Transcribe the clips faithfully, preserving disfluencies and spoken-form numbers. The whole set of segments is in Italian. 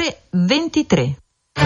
ore ventitré.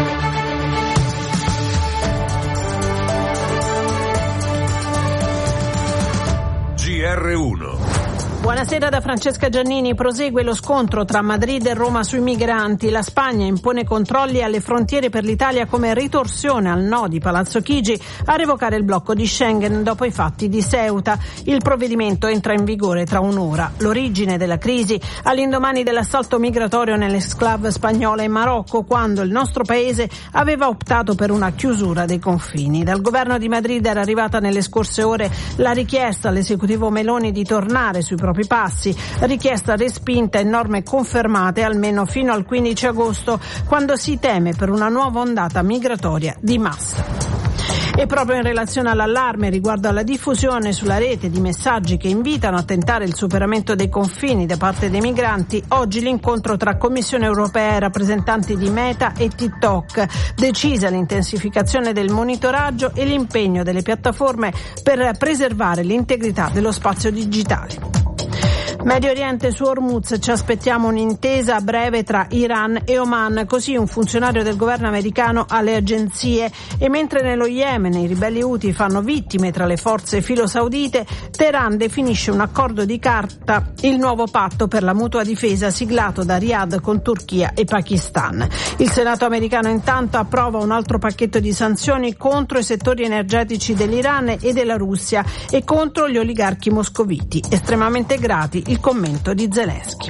G R uno. Buonasera da Francesca Giannini. Prosegue lo scontro tra Madrid e Roma sui migranti. La Spagna impone controlli alle frontiere per l'Italia come ritorsione al no di Palazzo Chigi a revocare il blocco di Schengen dopo i fatti di Ceuta. Il provvedimento entra in vigore tra un'ora. L'origine della crisi all'indomani dell'assalto migratorio nell'exclave spagnola in Marocco, quando il nostro paese aveva optato per una chiusura dei confini. Dal governo di Madrid era arrivata nelle scorse ore la richiesta all'esecutivo Meloni di tornare sui propri passi, richiesta respinta e norme confermate almeno fino al quindici agosto, quando si teme per una nuova ondata migratoria di massa. E proprio in relazione all'allarme riguardo alla diffusione sulla rete di messaggi che invitano a tentare il superamento dei confini da parte dei migranti, oggi l'incontro tra Commissione europea e rappresentanti di Meta e TikTok. Decisa l'intensificazione del monitoraggio e l'impegno delle piattaforme per preservare l'integrità dello spazio digitale. Medio Oriente, su Hormuz ci aspettiamo un'intesa a breve tra Iran e Oman, così un funzionario del governo americano alle agenzie. E mentre nello Yemen i ribelli Houthi fanno vittime tra le forze filo-saudite, Teheran definisce un accordo di carta, il nuovo patto per la mutua difesa siglato da Riyadh con Turchia e Pakistan. Il Senato americano intanto approva un altro pacchetto di sanzioni contro i settori energetici dell'Iran e della Russia e contro gli oligarchi moscoviti. Estremamente grati il commento di Zelensky.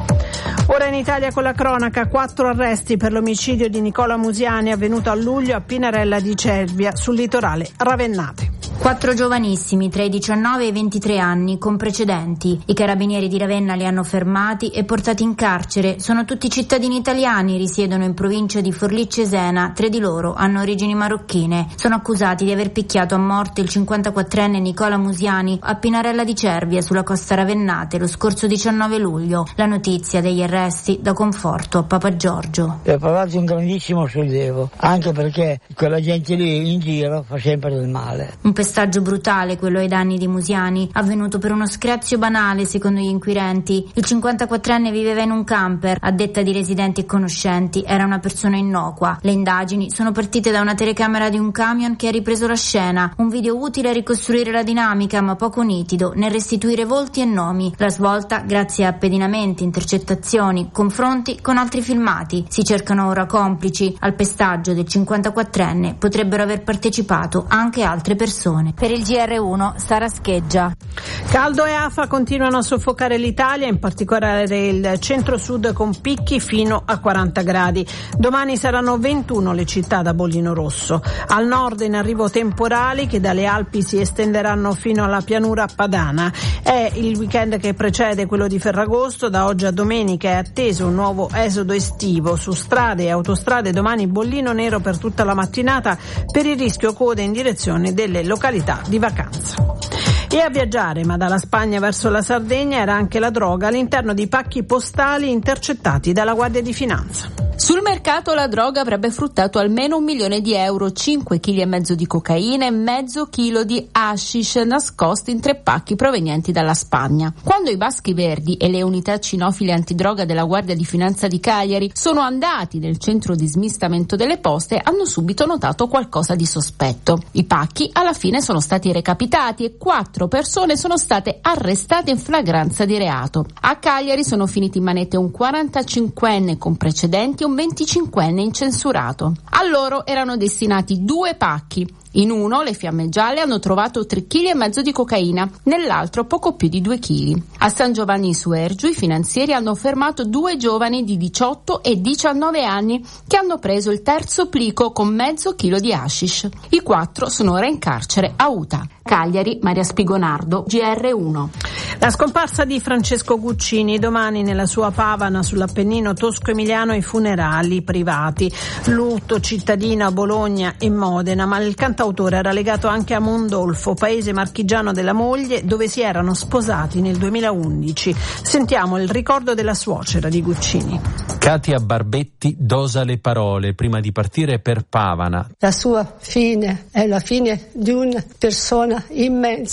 Ora in Italia con la cronaca, quattro arresti per l'omicidio di Nicola Musiani avvenuto a luglio a Pinarella di Cervia, sul litorale ravennate. Quattro giovanissimi tra i diciannove e i ventitré anni con precedenti. I carabinieri di Ravenna li hanno fermati e portati in carcere. Sono tutti cittadini italiani, risiedono in provincia di Forlì-Cesena. Tre di loro hanno origini marocchine. Sono accusati di aver picchiato a morte il cinquantaquattrenne Nicola Musiani a Pinarella di Cervia, sulla costa ravennate, lo scorso diciannove luglio. La notizia degli arresti dà conforto a Papa Giorgio. Ho provato un grandissimo sollievo, anche perché quella gente lì in giro fa sempre del male. Un pestaggio brutale quello ai danni di Musiani, avvenuto per uno scrazio banale secondo gli inquirenti. Il cinquantaquattrenne viveva in un camper, a detta di residenti e conoscenti era una persona innocua. Le indagini sono partite da una telecamera di un camion che ha ripreso la scena, un video utile a ricostruire la dinamica ma poco nitido nel restituire volti e nomi. La svolta grazie a pedinamenti, intercettazioni, confronti con altri filmati. Si cercano ora complici. Al pestaggio del cinquantaquattrenne potrebbero aver partecipato anche altre persone. Per il G R uno, Sara Scheggia. Caldo e afa continuano a soffocare l'Italia, in particolare il centro-sud, con picchi fino a quaranta gradi. Domani saranno ventuno le città da bollino rosso. Al nord in arrivo temporali che dalle Alpi si estenderanno fino alla pianura padana. È il weekend che precede quello di Ferragosto. Da oggi a domenica è atteso un nuovo esodo estivo. Su strade e autostrade domani bollino nero per tutta la mattinata per il rischio code in direzione delle località di vacanza. E a viaggiare, ma dalla Spagna verso la Sardegna, era anche la droga all'interno di pacchi postali intercettati dalla Guardia di Finanza. Sul mercato la droga avrebbe fruttato almeno un milione di euro, cinque chili e mezzo di cocaina e mezzo chilo di hashish nascosti in tre pacchi provenienti dalla Spagna. Quando i Baschi Verdi e le unità cinofile antidroga della Guardia di Finanza di Cagliari sono andati nel centro di smistamento delle poste, hanno subito notato qualcosa di sospetto. I pacchi alla fine sono stati recapitati e quattro persone sono state arrestate in flagranza di reato. A Cagliari sono finiti in manette un quarantacinquenne con precedenti e un venticinquenne incensurato. A loro erano destinati due pacchi. In uno le Fiamme Gialle hanno trovato tre chili e mezzo di cocaina, nell'altro poco più di due chili. A San Giovanni su Ergiu i finanzieri hanno fermato due giovani di diciotto e diciannove anni che hanno preso il terzo plico con mezzo chilo di hashish. I quattro sono ora in carcere a Uta. Cagliari, Maria Spigonardo, G R uno. La scomparsa di Francesco Guccini. Domani nella sua Pavana sull'Appennino tosco-emiliano i funerali privati. Lutto cittadino a Bologna e Modena, ma il cantautore era legato anche a Mondolfo, paese marchigiano della moglie, dove si erano sposati nel duemilaundici. Sentiamo il ricordo della suocera di Guccini. Katia Barbetti dosa le parole prima di partire per Pavana. La sua fine è la fine di una persona immensa,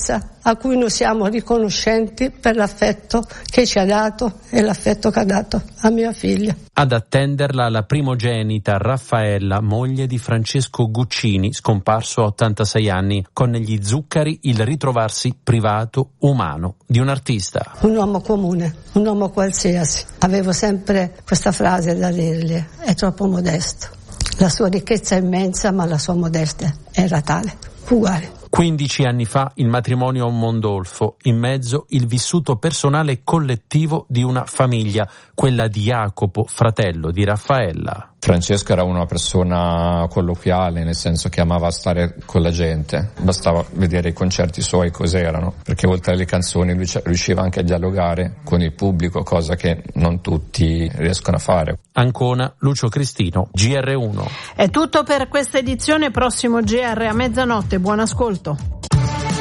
a cui noi siamo riconoscenti per l'affetto che ci ha dato e l'affetto che ha dato a mia figlia. Ad attenderla la primogenita Raffaella, moglie di Francesco Guccini, scomparso a ottantasei anni, con negli zuccheri il ritrovarsi privato umano di un artista. Un uomo comune, un uomo qualsiasi. Avevo sempre questa frase da dirgli: è troppo modesto. La sua ricchezza è immensa, ma la sua modestia era tale, uguale. quindici anni fa il matrimonio a un Mondolfo, in mezzo il vissuto personale e collettivo di una famiglia, quella di Jacopo, fratello di Raffaella. Francesco era una persona colloquiale, nel senso che amava stare con la gente, bastava vedere i concerti suoi cos'erano, perché oltre alle canzoni lui riusciva anche a dialogare con il pubblico, cosa che non tutti riescono a fare. Ancona, Lucio Cristino, G R uno. È tutto per questa edizione, prossimo G R a mezzanotte, buon ascolto.